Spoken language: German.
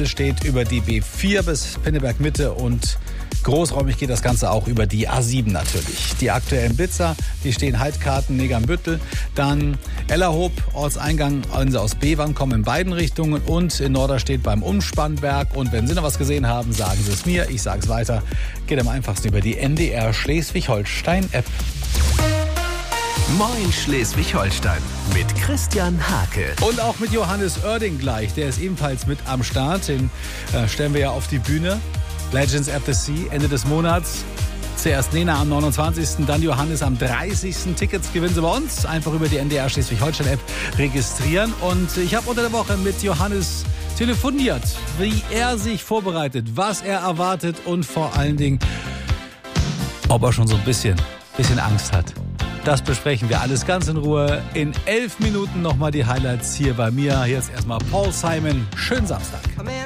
steht über die B4 bis Pinneberg Mitte und großräumig geht das Ganze auch über die A7 natürlich. Die aktuellen Blitzer, die stehen Heidkarten, Negernbüttel, dann Ellerhoop, Ortseingang aus Bevern kommen in beiden Richtungen und in Norderstedt beim Umspannberg. Und wenn Sie noch was gesehen haben, sagen Sie es mir, ich sage es weiter. Geht am einfachsten über die NDR Schleswig-Holstein-App. Moin Schleswig-Holstein mit Christian Hake. Und auch mit Johannes Oerding gleich, der ist ebenfalls mit am Start. Den stellen wir ja auf die Bühne. Legends at the Sea, Ende des Monats. Zuerst Nena am 29., dann Johannes am 30. Tickets gewinnen Sie bei uns. Einfach über die NDR Schleswig-Holstein-App registrieren. Und ich habe unter der Woche mit Johannes telefoniert, wie er sich vorbereitet, was er erwartet und vor allen Dingen, ob er schon so ein bisschen Angst hat. Das besprechen wir alles ganz in Ruhe. In 11 Minuten nochmal die Highlights hier bei mir. Jetzt erstmal Paul Simon. Schönen Samstag.